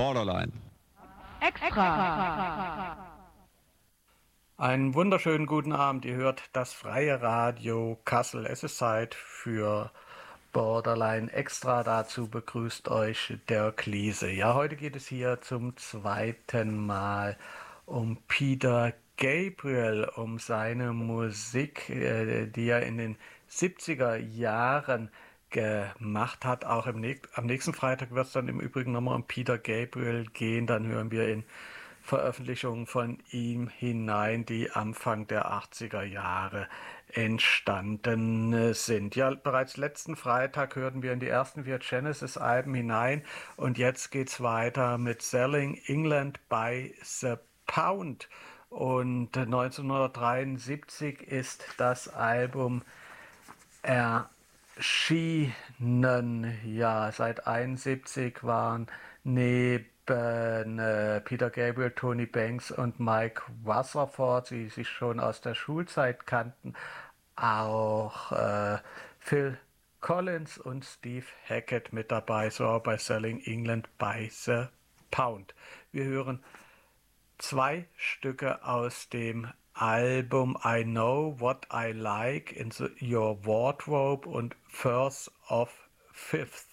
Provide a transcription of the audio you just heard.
Borderline. Extra. Einen wunderschönen guten Abend. Ihr hört das freie Radio Kassel. Es ist Zeit für Borderline Extra. Dazu begrüßt euch Dirk Liese. Ja, heute geht es hier zum zweiten Mal um Peter Gabriel, um seine Musik, die er in den 70er Jahren gemacht hat. Auch am nächsten Freitag wird es dann im Übrigen nochmal um Peter Gabriel gehen. Dann hören wir in Veröffentlichungen von ihm hinein, die Anfang der 80er Jahre entstanden sind. Ja, bereits letzten Freitag hörten wir in die ersten 4 Genesis-Alben hinein und jetzt geht's weiter mit Selling England by the Pound. Und 1973 ist das Album erschienen. Ja, seit 71 waren neben Peter Gabriel, Tony Banks und Mike Rutherford, die sich schon aus der Schulzeit kannten, auch Phil Collins und Steve Hackett mit dabei, so auch bei Selling England by the Pound. Wir hören 2 Stücke aus dem Album I Know What I Like in Your Wardrobe und First of Fifth.